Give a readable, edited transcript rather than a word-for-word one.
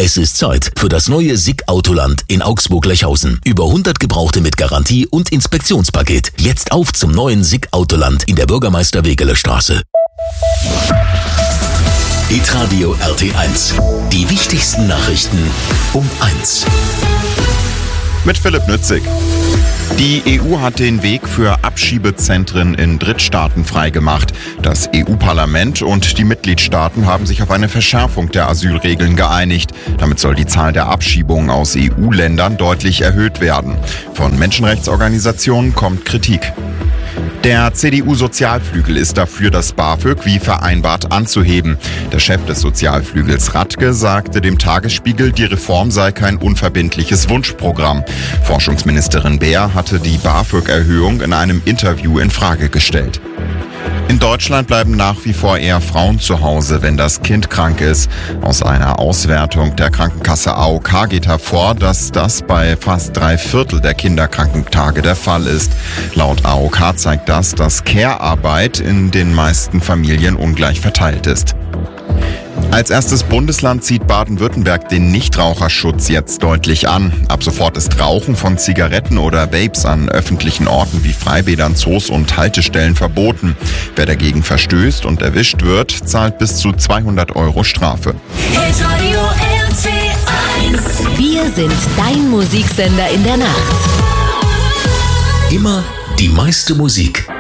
Es ist Zeit für das neue SICK Autoland in Augsburg-Lechhausen. Über 100 Gebrauchte mit Garantie und Inspektionspaket. Jetzt auf zum neuen SICK Autoland in der Bürgermeister-Wegeler-Straße. Hitradio RT1. Die wichtigsten Nachrichten um 1. Mit Philipp Nützig. Die EU hat den Weg für Abschiebezentren in Drittstaaten freigemacht. Das EU-Parlament und die Mitgliedstaaten haben sich auf eine Verschärfung der Asylregeln geeinigt. Damit soll die Zahl der Abschiebungen aus EU-Ländern deutlich erhöht werden. Von Menschenrechtsorganisationen kommt Kritik. Der CDU-Sozialflügel ist dafür, das BAföG wie vereinbart anzuheben. Der Chef des Sozialflügels Radke sagte dem Tagesspiegel, die Reform sei kein unverbindliches Wunschprogramm. Forschungsministerin Beer hatte die BAföG-Erhöhung in einem Interview in Frage gestellt. In Deutschland bleiben nach wie vor eher Frauen zu Hause, wenn das Kind krank ist. Aus einer Auswertung der Krankenkasse AOK geht hervor, dass das bei fast 3/4 der Kinderkrankentage der Fall ist. Laut AOK zeigt das, dass Care-Arbeit in den meisten Familien ungleich verteilt ist. Als erstes Bundesland zieht Baden-Württemberg den Nichtraucherschutz jetzt deutlich an. Ab sofort ist Rauchen von Zigaretten oder Vapes an öffentlichen Orten wie Freibädern, Zoos und Haltestellen verboten. Wer dagegen verstößt und erwischt wird, zahlt bis zu 200 € Strafe. Wir sind dein Musiksender in der Nacht. Immer die meiste Musik